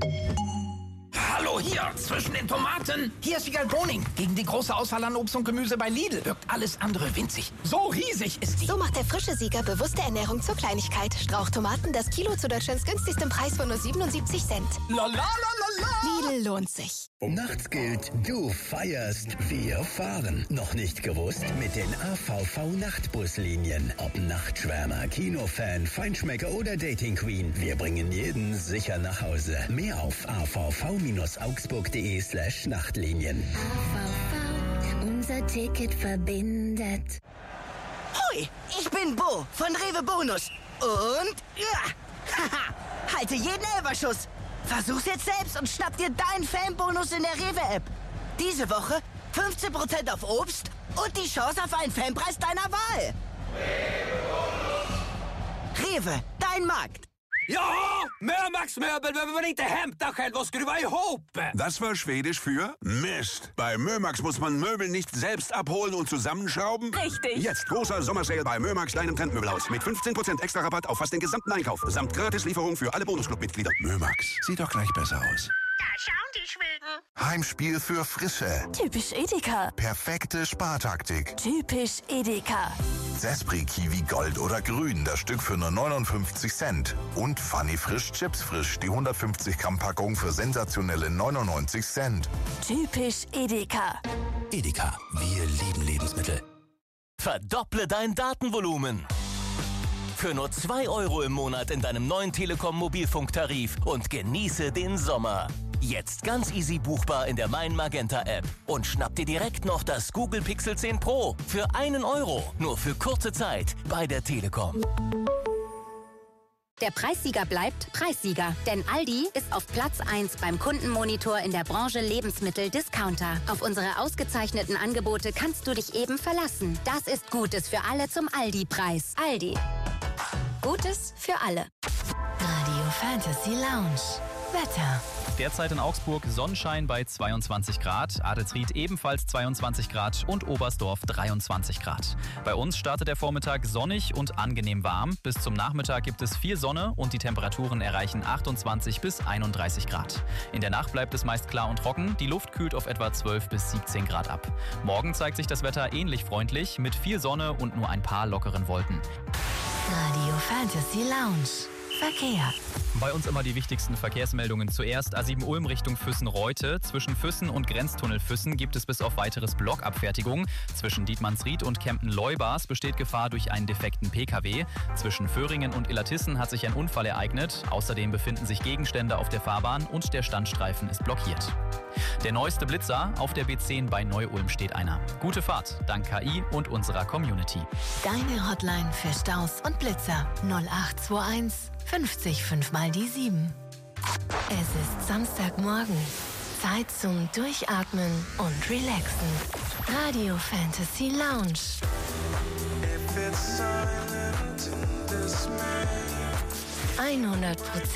Hallo, hier, zwischen den Tomaten. Hier ist Wiegald Boning. Gegen die große Auswahl an Obst und Gemüse bei Lidl wirkt alles andere winzig. So riesig ist die. So macht der frische Sieger bewusste Ernährung zur Kleinigkeit. Strauchtomaten, das Kilo zu Deutschlands günstigsten Preis von nur 77 Cent. La la la la la. Lidl lohnt sich. Nachts gilt, du feierst, wir fahren. Noch nicht gewusst? Mit den AVV-Nachtbuslinien. Ob Nachtschwärmer, Kinofan, Feinschmecker oder Dating Queen. Wir bringen jeden sicher nach Hause. Mehr auf avv-augsburg.de/Nachtlinien. AVV, unser Ticket verbindet. Hoi, ich bin Bo von Rewe Bonus. Und ja, haha, halte jeden Elberschuss. Versuch's jetzt selbst und schnapp dir deinen Fanbonus in der Rewe-App. Diese Woche 15% auf Obst und die Chance auf einen Fanpreis deiner Wahl. Rewe, dein Markt. Ja, Mömax-möbel behöver man inte hämta själv och skruva ihop. Das war Schwedisch für Mist. Bei Mömax muss man Möbel nicht selbst abholen und zusammenschrauben. Richtig. Jetzt großer Sommersale bei Mömax, deinem Trendmöbelhaus. Mit 15% extra Rabatt auf fast den gesamten Einkauf. Samt Gratislieferung für alle Bonusclub-Mitglieder. Mömax, sieht doch gleich besser aus. Da schauen die Schweden. Heimspiel für Frische. Typisch Edeka. Perfekte Spartaktik. Typisch Edeka. Sespri Kiwi Gold oder Grün, das Stück für nur 59 Cent. Und Funny Frisch Chips Frisch, die 150 Gramm Packung für sensationelle 99 Cent. Typisch Edeka. Edeka, wir lieben Lebensmittel. Verdopple dein Datenvolumen. Für nur 2 € im Monat in deinem neuen Telekom-Mobilfunktarif und genieße den Sommer. Jetzt ganz easy buchbar in der Mein Magenta App. Und schnapp dir direkt noch das Google Pixel 10 Pro für 1 €. Nur für kurze Zeit bei der Telekom. Der Preissieger bleibt Preissieger, denn Aldi ist auf Platz 1 beim Kundenmonitor in der Branche Lebensmittel-Discounter. Auf unsere ausgezeichneten Angebote kannst du dich eben verlassen. Das ist Gutes für alle zum Aldi-Preis. Aldi. Gutes für alle. Radio Fantasy Lounge. Wetter. Derzeit in Augsburg Sonnenschein bei 22 Grad, Adelsried ebenfalls 22 Grad und Oberstdorf 23 Grad. Bei uns startet der Vormittag sonnig und angenehm warm. Bis zum Nachmittag gibt es viel Sonne und die Temperaturen erreichen 28 bis 31 Grad. In der Nacht bleibt es meist klar und trocken, die Luft kühlt auf etwa 12 bis 17 Grad ab. Morgen zeigt sich das Wetter ähnlich freundlich, mit viel Sonne und nur ein paar lockeren Wolken. Radio Fantasy Lounge. Verkehr. Bei uns immer die wichtigsten Verkehrsmeldungen. Zuerst A7 Ulm Richtung Füssen-Reute. Zwischen Füssen und Grenztunnel Füssen gibt es bis auf weiteres Blockabfertigung. Zwischen Dietmannsried und Kempten-Leubars besteht Gefahr durch einen defekten Pkw. Zwischen Föhringen und Illertissen hat sich ein Unfall ereignet. Außerdem befinden sich Gegenstände auf der Fahrbahn und der Standstreifen ist blockiert. Der neueste Blitzer, auf der B10 bei Neu-Ulm steht einer. Gute Fahrt, dank KI und unserer Community. Deine Hotline für Staus und Blitzer 0821 50 5 mal die 7. Es ist Samstagmorgen. Zeit zum Durchatmen und Relaxen. Radio Fantasy Lounge. 100%